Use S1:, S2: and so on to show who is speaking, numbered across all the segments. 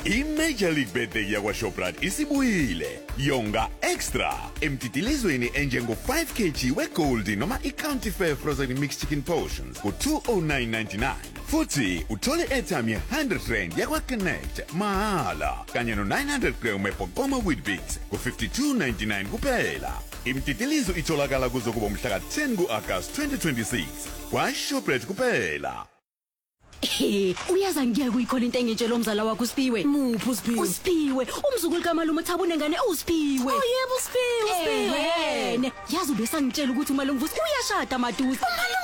S1: I-Major League Birthday yakwa-Shoprite isibuyile. Yonga extra emtitilizweni enjengo-5 kg we-gold noma i-County Fair frozen mixed chicken portions ku-209.99. Futhi uthole airtime ye-R100 yakwa-Connect mahala kanye no-900 gram we-Bokoma Weetabix ku-52.99 kuphela. Imtitilizo itholakala kuzokuba umhla ka-10 ku-August 2026 kwa-Shoprite kuphela.
S2: Uyaza ngeke uyikhola into engitshela umzala wakho uSiphiwe.
S3: Muphi uSiphiwe?
S2: uSiphiwe, umzukulu kaMalume uThabo unengane uSiphiwe.
S3: Oh yebo uSiphiwe.
S2: Ehene, yazi ubesangitshela ukuthi uMalumvusi uyashada maduze.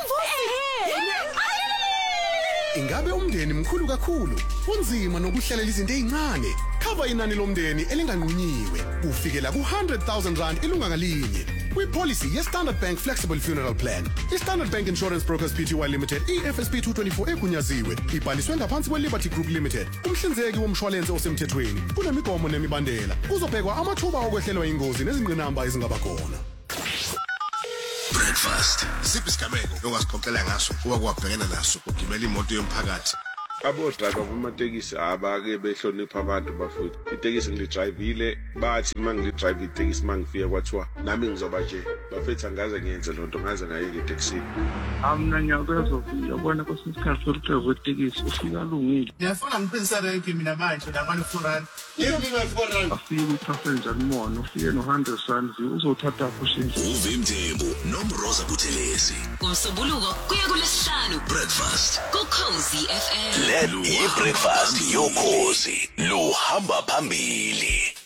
S4: Ingabe umndeni mkhulu kakhulu, unzima nokuhlelela izinto ezincane. Cover inani lomndeni elinganqunyiwe kufikela ku100,000 ilunga ngalinye. Kwi-policy ye-Standard Bank Flexible Funeral Plan. I-Standard Bank Insurance Brokers Pty Limited, EFSP 224 egunyaziwe, ibhaliswe ngaphansi kwe-Liberty Group Limited. Umhlinzeki womshwalense osemthethweni. Kunemigomo nemibandela. Kuzobhekwa amathuba okwehlelwa ingozi nezingqinamba ezingaba khona.
S5: Breakfast. Siphi isigameko ongasikhokhela ngaso kuba kwabhekena naso ugibela imoto yomphakathi?
S6: Abodriver kumatekisi abake behlonipha abantu bafuthu. Itekisi ngilidrivile bathi mangilidrive itekisi mangifika kwathiwa nami ngizoba nje bafethu angaze ngiyenze lonto ngaze ngayeke itekisini.
S7: Mina ngiyakuzwa uyabona kwesinye isikhathi sokudrayiva itekisi ufika lungile.
S8: Ngiyafuna ngiphinsa rank mina manje namanje furan. Yebo ngingafuna.
S7: Afike upassenger limona ufike no100 uzothatha kushintsha.
S5: Uvimthembu nomroza Buthelezi.
S3: Umsobuluko kuya kulesihlanu.
S5: Breakfast.
S3: Ku-Cozy FM.
S5: Let i-breakfast yokhozi luhamba phambili.